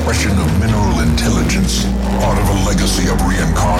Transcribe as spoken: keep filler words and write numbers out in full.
expression of mineral intelligence, part of a legacy of reincarnation.